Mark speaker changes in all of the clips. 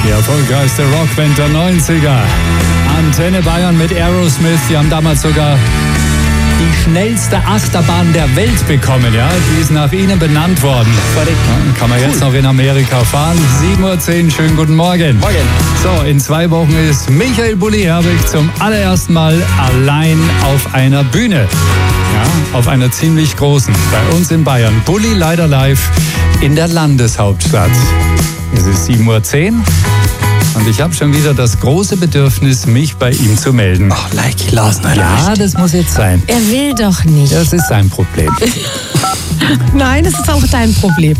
Speaker 1: Die erfolgreichste Rockband der 90er. Antenne Bayern mit Aerosmith. Die haben damals sogar die schnellste Achterbahn der Welt bekommen. Ja? Die ist nach ihnen benannt worden. Ja, kann man jetzt noch in Amerika fahren. 7:10 Uhr, schönen guten Morgen.
Speaker 2: Morgen.
Speaker 1: So, in 2 Wochen ist Michael Bulli-Herbig zum allerersten Mal allein auf einer Bühne. Ja, auf einer ziemlich großen. Bei uns in Bayern. Bulli leider live in der Landeshauptstadt. Es ist 7:10 Uhr. Und ich habe schon wieder das große Bedürfnis, mich bei ihm zu melden.
Speaker 2: Ach, like Lars,
Speaker 1: ja, das muss jetzt sein.
Speaker 3: Er will doch nicht.
Speaker 1: Das ist sein Problem.
Speaker 3: Nein, das ist auch dein Problem.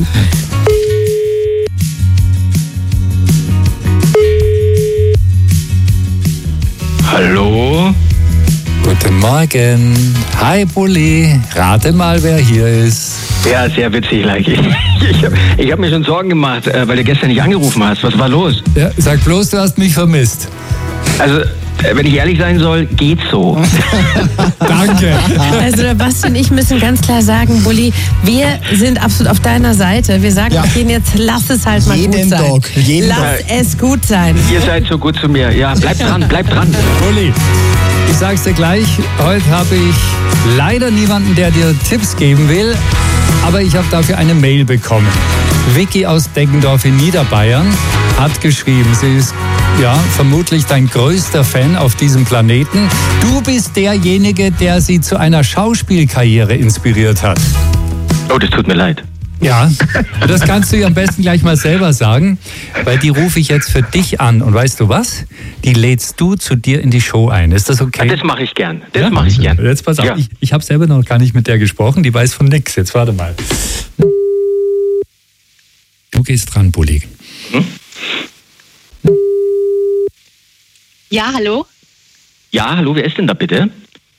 Speaker 2: Hallo?
Speaker 1: Guten Morgen. Hi, Bulli. Rate mal, wer hier ist.
Speaker 2: Ja, sehr witzig, like. Ich hab mir schon Sorgen gemacht, weil du gestern nicht angerufen hast. Was war los?
Speaker 1: Ja, sag bloß, du hast mich vermisst.
Speaker 2: Also, wenn ich ehrlich sein soll, geht's so.
Speaker 1: Danke.
Speaker 3: Also der Basti und ich müssen ganz klar sagen, Bulli, wir sind absolut auf deiner Seite. Wir sagen denen jetzt, lass es halt mal gut sein. Lass es gut sein.
Speaker 2: Ihr seid so gut zu mir. Ja, bleib dran, bleib dran.
Speaker 1: Bulli, ich sag's dir gleich, heute habe ich leider niemanden, der dir Tipps geben will, aber ich habe dafür eine Mail bekommen. Vicky aus Deggendorf in Niederbayern hat geschrieben, sie ist vermutlich dein größter Fan auf diesem Planeten. Du bist derjenige, der sie zu einer Schauspielkarriere inspiriert hat.
Speaker 2: Oh, das tut mir leid.
Speaker 1: Ja, das kannst du ihr am besten gleich mal selber sagen, weil die rufe ich jetzt für dich an. Und weißt du was? Die lädst du zu dir in die Show ein. Ist das okay?
Speaker 2: Ja, das mache ich gern. Das mache ich gern.
Speaker 1: Jetzt pass auf, ich habe selber noch gar nicht mit der gesprochen. Die weiß von nix. Jetzt warte mal. Du gehst dran, Bulli.
Speaker 4: Ja, hallo?
Speaker 2: Ja, hallo, wer ist denn da bitte?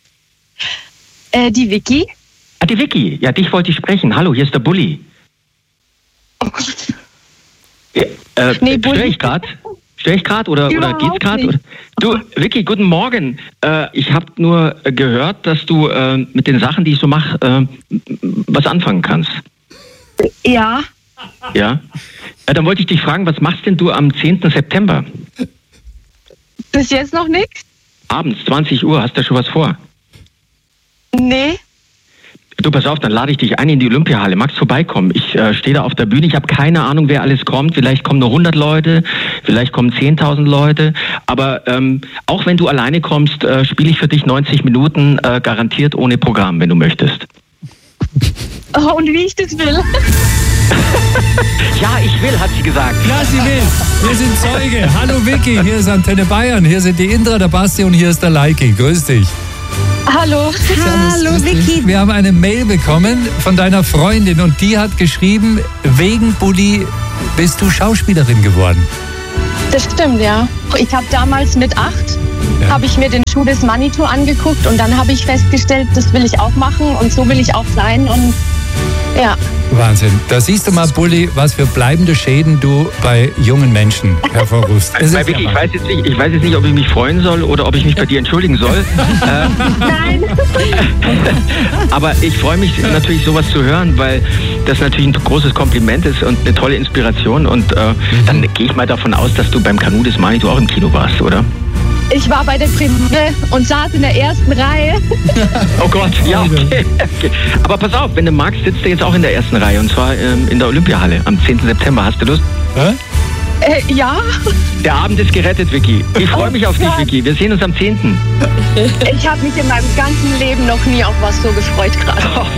Speaker 4: Die Vicky.
Speaker 2: Ah, die Vicky. Ja, dich wollte ich sprechen. Hallo, hier ist der Bulli.
Speaker 4: Oh Gott.
Speaker 2: Ja,
Speaker 4: Nee, Bulli.
Speaker 2: Störe ich gerade oder geht's gerade? Du, Vicky, guten Morgen. Ich habe nur gehört, dass du mit den Sachen, die ich so mache, was anfangen kannst.
Speaker 4: Ja.
Speaker 2: Ja? Dann wollte ich dich fragen, was machst denn du am 10. September?
Speaker 4: Bis jetzt noch nichts?
Speaker 2: Abends, 20 Uhr, hast du schon was vor?
Speaker 4: Nee.
Speaker 2: Du, pass auf, dann lade ich dich ein in die Olympiahalle. Magst du vorbeikommen? Ich stehe da auf der Bühne. Ich habe keine Ahnung, wer alles kommt. Vielleicht kommen nur 100 Leute, vielleicht kommen 10.000 Leute. Aber auch wenn du alleine kommst, spiele ich für dich 90 Minuten garantiert ohne Programm, wenn du möchtest.
Speaker 4: Oh, und wie ich das will?
Speaker 2: Ja, ich will, hat sie gesagt.
Speaker 1: Ja, sie will. Wir sind Zeuge. Hallo Vicky, hier ist Antenne Bayern. Hier sind die Indra, der Basti und hier ist der Leiki. Grüß dich.
Speaker 4: Hallo.
Speaker 3: Hallo Vicky.
Speaker 1: Wir haben eine Mail bekommen von deiner Freundin und die hat geschrieben, wegen Bulli bist du Schauspielerin geworden.
Speaker 4: Das stimmt, ja. Ich habe damals mit 8 habe ich mir den Schuh des Manitou angeguckt und dann habe ich festgestellt, das will ich auch machen und so will ich auch sein und ja.
Speaker 1: Wahnsinn. Da siehst du mal, Bulli, was für bleibende Schäden du bei jungen Menschen hervorrufst.
Speaker 2: Vicky, ich weiß jetzt nicht, ob ich mich freuen soll oder ob ich mich bei dir entschuldigen soll.
Speaker 4: Nein.
Speaker 2: Aber ich freue mich natürlich, sowas zu hören, weil das natürlich ein großes Kompliment ist und eine tolle Inspiration. Und dann gehe ich mal davon aus, dass du beim Kanu des Manitou auch im Kino warst, oder?
Speaker 4: Ich war bei der Premiere und saß in der ersten Reihe.
Speaker 2: Oh Gott, ja, okay. Aber pass auf, wenn du magst, sitzt du jetzt auch in der ersten Reihe und zwar in der Olympiahalle am 10. September. Hast du Lust?
Speaker 4: Ja.
Speaker 2: Der Abend ist gerettet, Vicky. Ich freue mich auf dich, Vicky. Wir sehen uns am 10.
Speaker 4: Ich habe mich in meinem ganzen Leben noch nie auf was so gefreut gerade.
Speaker 2: Oh,